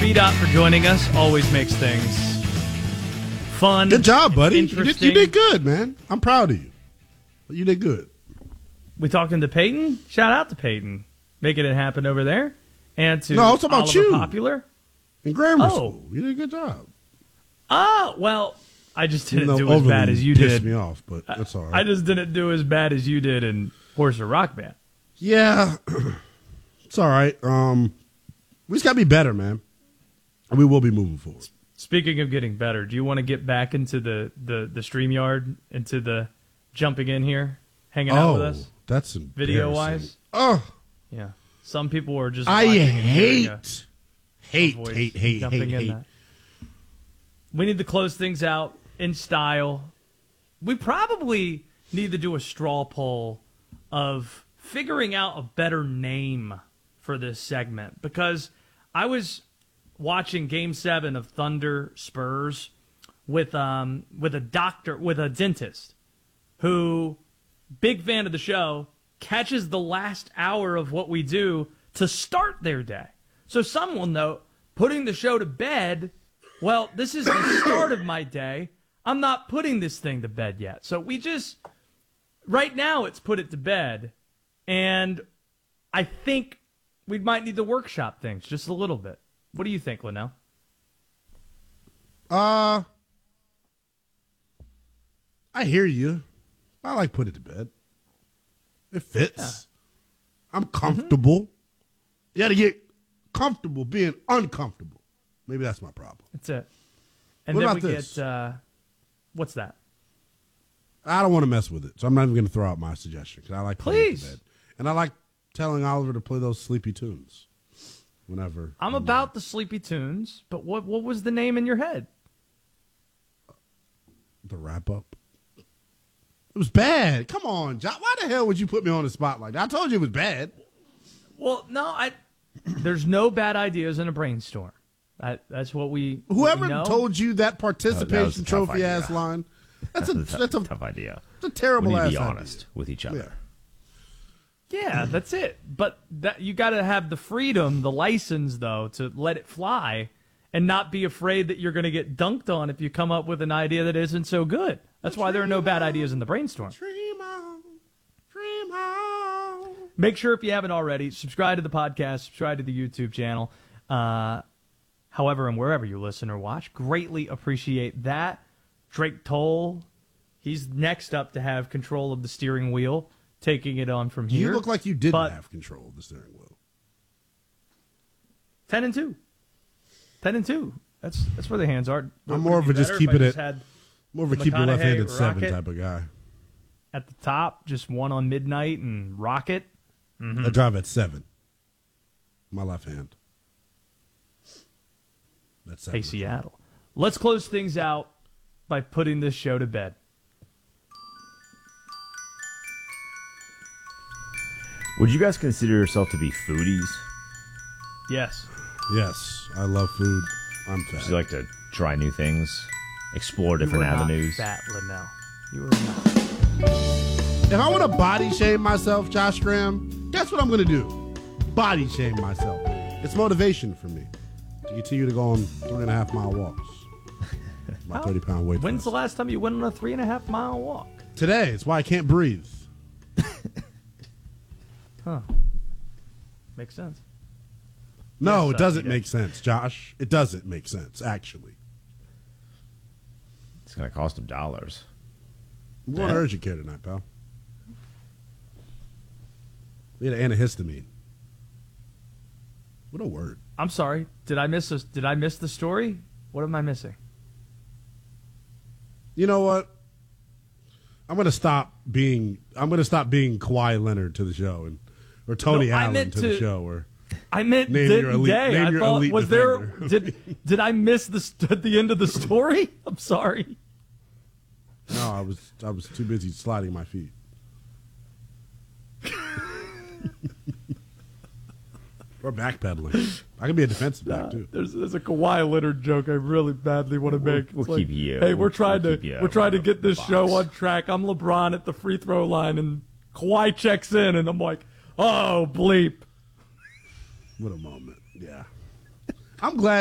B-Dot for joining us. Always makes things fun. Good job, buddy. You Interesting. did good, man. I'm proud of you. You did good. We talking to Peyton? Shout out to Peyton. Making it happen over there. And to No, it's about Oliver you. Popular. In grammar Oh. school. You did a good job. Oh, well, I just didn't Even though do as bad overly as you pissed did. me off, but that's all right. I just didn't do as bad as you did in Horse or Rock Band. Yeah, it's all right. We just got to be better, man. And we will be moving forward. Speaking of getting better, do you want to get back into the StreamYard, into the jumping in here, hanging out with us? That's embarrassing. Video-wise? Oh, Yeah. Some people are just I watching and hearing a hate voice jumping in that. We need to close things out in style. We probably need to do a straw poll of figuring out a better name for this segment, because I was watching Game 7 of Thunder Spurs with a dentist who, big fan of the show, catches the last hour of what we do to start their day. So some will note, putting the show to bed, well, this is the start of my day. I'm not putting this thing to bed yet. So right now it's put it to bed. And I think we might need to workshop things just a little bit. What do you think, Linnell? I hear you. I like put it to bed. It fits. Yeah. I'm comfortable. You got to get comfortable being uncomfortable. Maybe that's my problem. That's it. And What then about we this? get, what's that? I don't want to mess with it, so I'm not even going to throw out my suggestion because I like putting it to bed. And I like telling Oliver to play those sleepy tunes whenever. I'm about the sleepy tunes, but what was the name in your head? The wrap up. It was bad. Come on, John. Why the hell would you put me on the spot like that? I told you it was bad. Well, no, there's no bad ideas in a brainstorm. That's what we. Whoever know. told you that participation a tough trophy ass idea. line. That's a tough idea. It's a terrible We need ass to be idea. honest with each other. Yeah, that's it. But you got to have the freedom, the license, though, to let it fly and not be afraid that you're going to get dunked on if you come up with an idea that isn't so good. That's why there are no bad ideas in the brainstorm. Dream on, dream on. Make sure, if you haven't already, subscribe to the podcast, subscribe to the YouTube channel. However and wherever you listen or watch, greatly appreciate that. Drake Toll, he's next up to have control of the steering wheel, taking it on from here. You look like you didn't but have control of the steering wheel. 10-2. 10-2. That's where the hands are. I'm more of a just keep it at more of a keep your left hand at 7 Rocket type of guy. at the top, just one on midnight and Rocket. I drive at 7. My left hand. That's 7. Hey, Seattle. Let's close things out by putting this show to bed. Would you guys consider yourself to be foodies? Yes. Yes, I love food. I'm fat. Do you like to try new things, explore different You are avenues? Not fat, Linnell. You are not. If I want to body shame myself, Josh Graham, guess what I'm going to do? Body shame myself. It's motivation for me to continue to go on 3.5 mile walks. My 30-pound weight. When's the last time you went on a 3.5 mile walk? Today. It's why I can't breathe. Huh. Makes sense. No, Yes, it doesn't Peter. make sense, Josh. It doesn't make sense, actually. It's going to cost them dollars. I'm going to urgent care tonight, pal. We had an antihistamine. What a word. I'm sorry. Did I miss the story? What am I missing? You know what? I'm gonna stop being Kawhi Leonard to the show or Tony No, I Allen meant to the to- show or I meant Name your elite- day. name I your thought elite was there defender. did I miss the end of the story? I'm sorry. no, I was too busy sliding my feet. Or backpedaling. I can be a defensive back too. There's a Kawhi Leonard joke I really badly want to make. It's we'll keep you- Hey, we're we'll trying keep you to get this box. show on track. I'm LeBron at the free throw line, and Kawhi checks in, and I'm like, oh bleep. What a moment. Yeah. I'm glad